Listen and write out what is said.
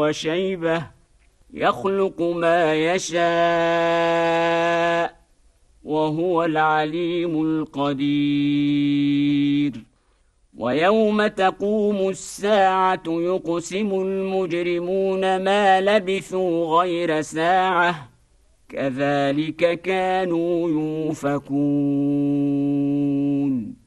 وشيبة يخلق ما يشاء وهو العليم القدير. ويوم تقوم الساعة يقسم المجرمون ما لبثوا غير ساعة كذلك كانوا يؤفكون.